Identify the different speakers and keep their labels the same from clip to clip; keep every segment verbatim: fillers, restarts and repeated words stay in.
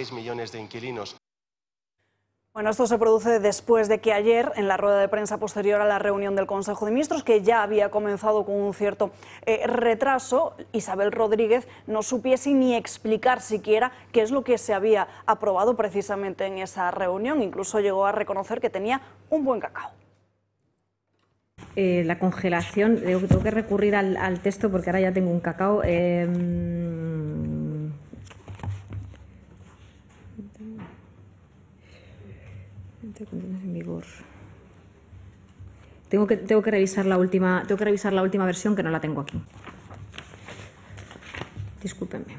Speaker 1: seis millones de inquilinos.
Speaker 2: Bueno, esto se produce después de que ayer, en la rueda de prensa posterior a la reunión del Consejo de Ministros, que ya había comenzado con un cierto eh, retraso, Isabel Rodríguez no supiese ni explicar siquiera qué es lo que se había aprobado precisamente en esa reunión. Incluso llegó a reconocer que tenía un buen cacao.
Speaker 3: Eh, la congelación, tengo, tengo que recurrir al, al texto porque ahora ya tengo un cacao. Eh, en vigor. Tengo que, tengo que revisar la última, tengo que revisar la última versión, que no la tengo aquí. Discúlpenme.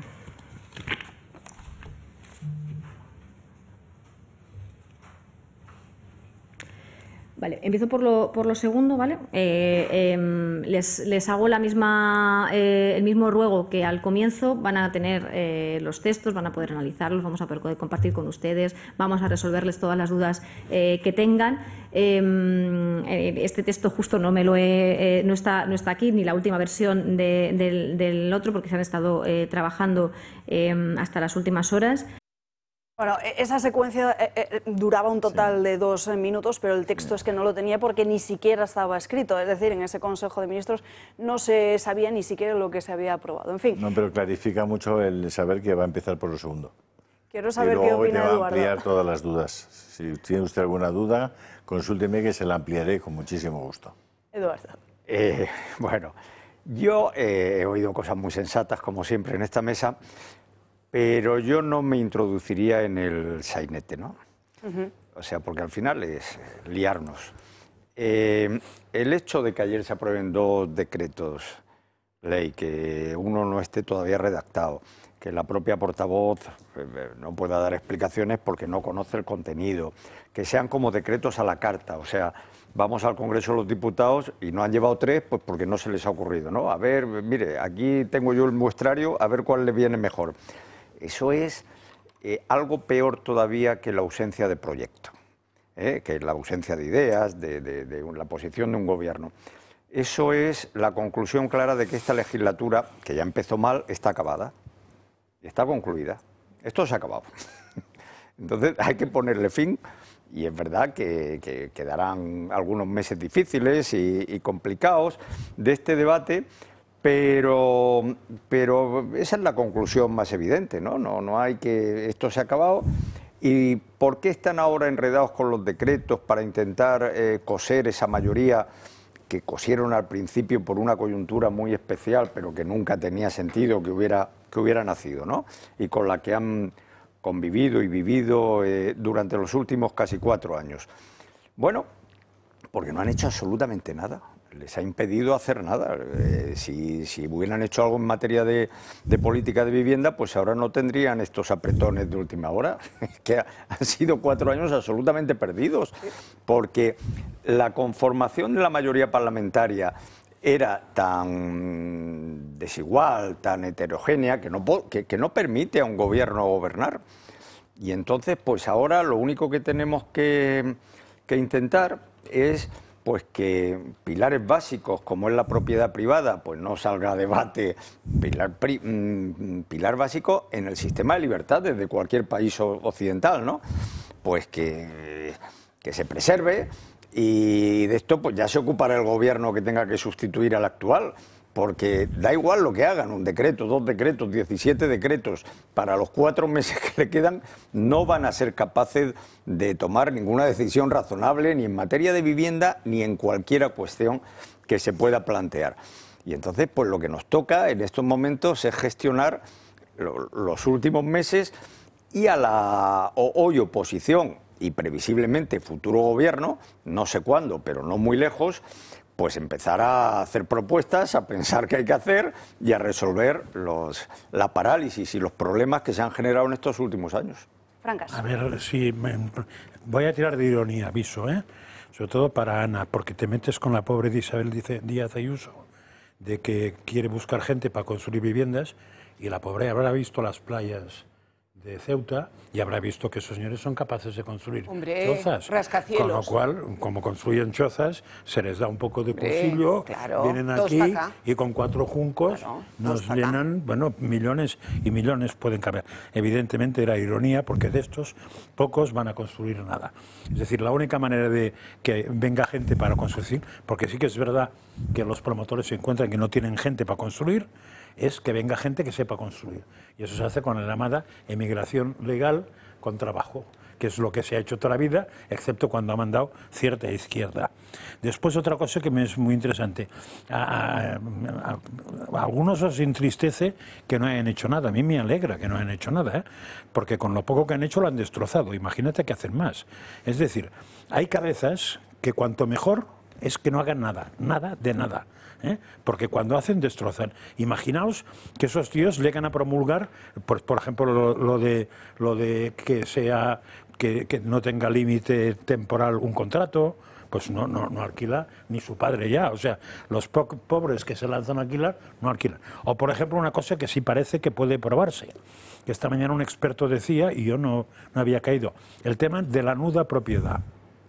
Speaker 3: Vale, empiezo por lo, por lo segundo, ¿vale? Eh, eh, les, les hago la misma, eh, el mismo ruego que al comienzo. Van a tener eh, los textos, van a poder analizarlos, vamos a poder compartir con ustedes, vamos a resolverles todas las dudas eh, que tengan. Eh, este texto justo no me lo he, eh, no está, no está aquí, ni la última versión de, del, del otro, porque se han estado eh, trabajando eh, hasta las últimas horas.
Speaker 2: Bueno, esa secuencia eh, eh, duraba un total sí. de dos minutos, pero el texto es que no lo tenía porque ni siquiera estaba escrito. Es decir, en ese Consejo de Ministros no se sabía ni siquiera lo que se había aprobado. En fin.
Speaker 4: No, pero clarifica mucho el saber que va a empezar por lo segundo.
Speaker 2: Quiero saber qué opina Eduardo.
Speaker 4: Hoy te va a ampliar todas las dudas. Si tiene usted alguna duda, consúlteme que se la ampliaré con muchísimo gusto.
Speaker 2: Eduardo.
Speaker 5: Eh, bueno, yo eh, he oído cosas muy sensatas, como siempre, en esta mesa. Pero yo no me introduciría en el sainete, ¿no? Uh-huh. O sea, porque al final es liarnos. Eh, el hecho de que ayer se aprueben dos decretos ley, que uno no esté todavía redactado, que la propia portavoz eh, no pueda dar explicaciones porque no conoce el contenido, que sean como decretos a la carta, o sea, vamos al Congreso de los Diputados y no han llevado tres, pues porque no se les ha ocurrido, ¿no? A ver, mire, aquí tengo yo el muestrario, a ver cuál le viene mejor. Eso es eh, algo peor todavía que la ausencia de proyecto, ¿eh? que la ausencia de ideas, de, de, de la posición de un gobierno. Eso es la conclusión clara de que esta legislatura, que ya empezó mal, está acabada, está concluida. Esto se ha acabado. Entonces hay que ponerle fin y es verdad que, que quedarán algunos meses difíciles y, y complicados de este debate. Pero, pero esa es la conclusión más evidente, ¿no? No, no hay que... Esto se ha acabado. ¿Y por qué están ahora enredados con los decretos para intentar eh, coser esa mayoría que cosieron al principio por una coyuntura muy especial, pero que nunca tenía sentido que hubiera, que hubiera nacido, ¿no? Y con la que han convivido y vivido eh, durante los últimos casi cuatro años? Bueno, porque no han hecho absolutamente nada. Les ha impedido hacer nada. Eh, si, si hubieran hecho algo en materia de, de política de vivienda, pues ahora no tendrían estos apretones de última hora, que ha, han sido cuatro años absolutamente perdidos, porque la conformación de la mayoría parlamentaria era tan desigual, tan heterogénea, que no, que, que no permite a un gobierno gobernar. Y entonces, pues ahora lo único que tenemos que, que intentar es... pues que pilares básicos como es la propiedad privada, pues no salga a debate, pilar, pri, pilar básico en el sistema de libertades de cualquier país occidental, ¿no? Pues que, que se preserve y de esto pues ya se ocupará el gobierno que tenga que sustituir al actual, porque da igual lo que hagan, un decreto, dos decretos, diecisiete decretos, para los cuatro meses que le quedan no van a ser capaces de tomar ninguna decisión razonable ni en materia de vivienda ni en cualquier cuestión que se pueda plantear. Y entonces, pues lo que nos toca en estos momentos es gestionar lo, los últimos meses y a la hoy oposición y previsiblemente futuro gobierno, no sé cuándo, pero no muy lejos, pues empezar a hacer propuestas, a pensar qué hay que hacer y a resolver los, la parálisis y los problemas que se han generado en estos últimos años.
Speaker 2: Francas.
Speaker 6: A ver, sí, me, voy a tirar de ironía, aviso, ¿eh? Sobre todo para Ana, porque te metes con la pobre de Isabel Díaz Ayuso, de que quiere buscar gente para construir viviendas, y la pobre habrá visto las playas de Ceuta y habrá visto que esos señores son capaces de construir
Speaker 1: Hombre,
Speaker 6: chozas.
Speaker 1: rascacielos.
Speaker 6: Con lo cual, como construyen chozas, se les da un poco de
Speaker 1: Hombre,
Speaker 6: cursillo,
Speaker 1: claro,
Speaker 6: vienen
Speaker 1: todos
Speaker 6: aquí
Speaker 1: pa' acá.
Speaker 6: y con cuatro juncos
Speaker 1: Claro,
Speaker 6: nos
Speaker 1: todos pa' acá.
Speaker 6: llenan, bueno, millones y millones pueden caber. Evidentemente era ironía porque de estos pocos van a construir nada. Es decir, la única manera de que venga gente para construir, porque sí que es verdad que los promotores se encuentran que no tienen gente para construir, es que venga gente que sepa construir. Y eso se hace con la llamada emigración legal con trabajo, que es lo que se ha hecho toda la vida, excepto cuando ha mandado cierta izquierda. Después otra cosa que me es muy interesante, a, a, a, a algunos os entristece que no hayan hecho nada, a mí me alegra que no hayan hecho nada, ¿eh? Porque con lo poco que han hecho lo han destrozado, imagínate que hacen más. Es decir, hay cabezas que cuanto mejor es que no hagan nada, nada de nada. ¿Eh? Porque cuando hacen, destrozan. Imaginaos que esos tíos llegan a promulgar, por, por ejemplo, lo, lo, de, lo de que sea que, que no tenga límite temporal un contrato, pues no, no, no alquila ni su padre ya. O sea, los po pobres que se lanzan a alquilar, no alquilan. O, por ejemplo, una cosa que sí parece que puede probarse, que esta mañana un experto decía, y yo no, no había caído, el tema de la nuda propiedad.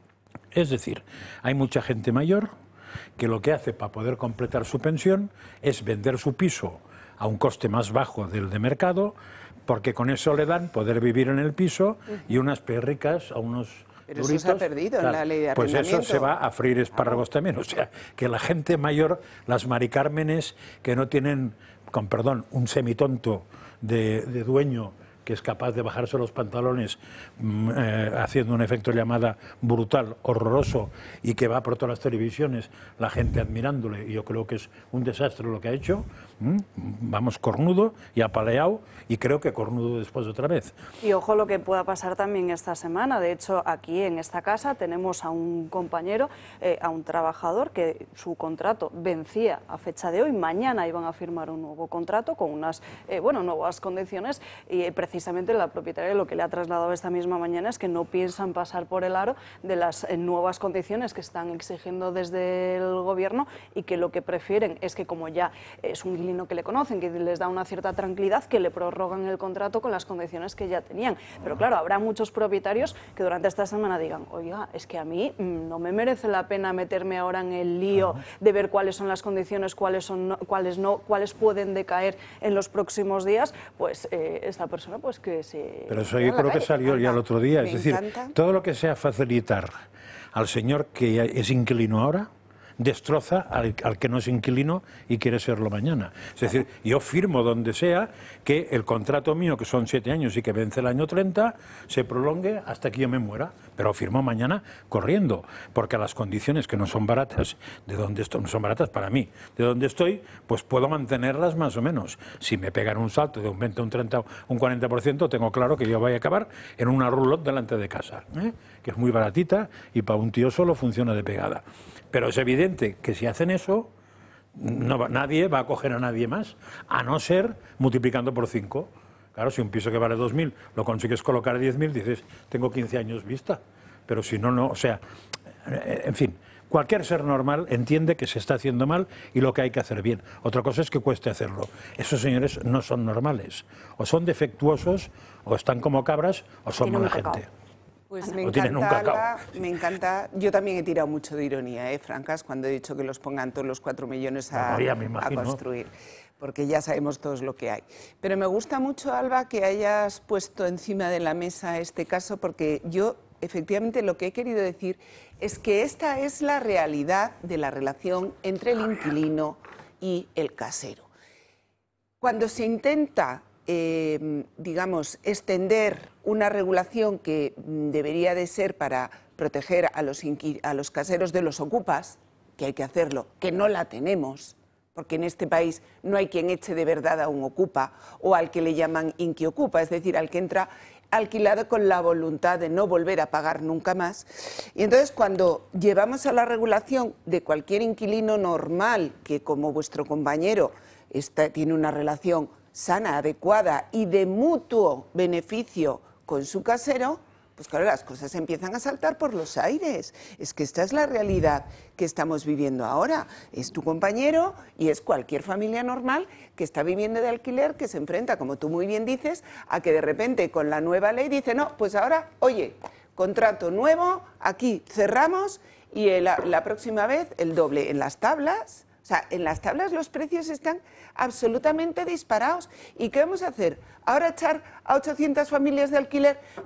Speaker 6: Es decir, hay mucha gente mayor que lo que hace para poder completar su pensión es vender su piso a un coste más bajo del de mercado, porque con eso le dan poder vivir en el piso y unas perricas a unos
Speaker 1: Pero
Speaker 6: duritos.
Speaker 1: eso se ha perdido en la ley de
Speaker 6: Pues eso
Speaker 1: arrendamiento.
Speaker 6: se va a freír espárragos también. O sea, que la gente mayor, las maricármenes que no tienen, con perdón, un semitonto de, de dueño que es capaz de bajarse los pantalones mmm, eh, haciendo un efecto llamada brutal, horroroso, y que va por todas las televisiones, la gente admirándole, y yo creo que es un desastre lo que ha hecho, mmm, vamos, cornudo y apaleado, y creo que cornudo después otra vez.
Speaker 2: Y ojo lo que pueda pasar también esta semana. De hecho, aquí en esta casa tenemos a un compañero, eh, a un trabajador que su contrato vencía a fecha de hoy, mañana iban a firmar un nuevo contrato con unas eh, bueno, nuevas condiciones, y eh, precisamente la propietaria lo que le ha trasladado esta misma mañana es que no piensan pasar por el aro de las eh, nuevas condiciones que están exigiendo desde el gobierno, y que lo que prefieren es que, como ya es un inquilino que le conocen, que les da una cierta tranquilidad, que le prorrogan el contrato con las condiciones que ya tenían. Pero claro, habrá muchos propietarios que durante esta semana digan, oiga, es que a mí mmm, no me merece la pena meterme ahora en el lío de ver cuáles son las condiciones, cuáles son no, cuáles no, cuáles pueden decaer en los próximos días. Pues eh, esta persona pues que se...
Speaker 6: Pero eso yo creo que salió ya el otro día. Es decir, todo lo que sea facilitar al señor que es inquilino ahora, destroza al, al que no es inquilino y quiere serlo mañana. Es decir, yo firmo donde sea que el contrato mío, que son siete años y que vence el año treinta, se prolongue hasta que yo me muera, pero firmo mañana corriendo, porque las condiciones que no son baratas, de donde estoy, no son baratas para mí, de donde estoy, pues puedo mantenerlas más o menos. Si me pegan un salto de un veinte, un treinta, un cuarenta por ciento, tengo claro que yo voy a acabar en una roulotte delante de casa, ¿eh? Que es muy baratita y para un tío solo funciona de pegada. Pero es evidente que si hacen eso, no va, nadie va a coger a nadie más, a no ser multiplicando por cinco. Claro, si un piso que vale dos mil lo consigues colocar a diez mil, dices, tengo quince años vista. Pero si no, no, o sea, en fin, cualquier ser normal entiende que se está haciendo mal y lo que hay que hacer bien. Otra cosa es que cueste hacerlo. Esos señores no son normales. O son defectuosos, o están como cabras, o son mala gente.
Speaker 1: Pues me
Speaker 6: O tienen un
Speaker 1: encanta,
Speaker 6: cacao.
Speaker 1: Alba, me encanta. Yo también he tirado mucho de ironía, ¿eh, Francas? Cuando he dicho que los pongan todos los cuatro millones a,
Speaker 6: No, ya me
Speaker 1: a
Speaker 6: imagino.
Speaker 1: construir, porque ya sabemos todos lo que hay. Pero me gusta mucho, Alba, que hayas puesto encima de la mesa este caso, porque yo, efectivamente, lo que he querido decir es que esta es la realidad de la relación entre el inquilino y el casero. Cuando se intenta Eh, digamos, extender una regulación que debería de ser para proteger a los, a los caseros de los ocupas, que hay que hacerlo, que no la tenemos, porque en este país no hay quien eche de verdad a un ocupa o al que le llaman inquiocupa, es decir, al que entra alquilado con la voluntad de no volver a pagar nunca más. Y entonces, cuando llevamos a la regulación de cualquier inquilino normal, que como vuestro compañero está, tiene una relación sana, adecuada y de mutuo beneficio con su casero, pues claro, las cosas empiezan a saltar por los aires. Es que esta es la realidad que estamos viviendo ahora. Es tu compañero y es cualquier familia normal que está viviendo de alquiler, que se enfrenta, como tú muy bien dices, a que de repente con la nueva ley dice, no, pues ahora, oye, contrato nuevo, aquí cerramos y la, la próxima vez el doble. En las tablas, o sea, en las tablas los precios están absolutamente disparados. ¿Y qué vamos a hacer? ¿Ahora echar a ochocientas familias de alquiler